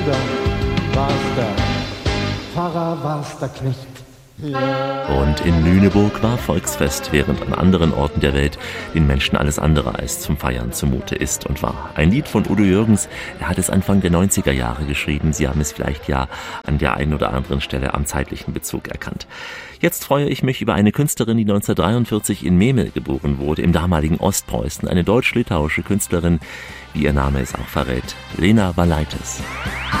Da war's der Pfarrer, war's der Knecht. Und in Lüneburg war Volksfest, während an anderen Orten der Welt den Menschen alles andere als zum Feiern zumute ist und war. Ein Lied von Udo Jürgens, er hat es Anfang der 90er Jahre geschrieben. Sie haben es vielleicht ja an der einen oder anderen Stelle am zeitlichen Bezug erkannt. Jetzt freue ich mich über eine Künstlerin, die 1943 in Memel geboren wurde, im damaligen Ostpreußen. Eine deutsch-litauische Künstlerin, wie ihr Name es auch verrät, Lena Valaitis.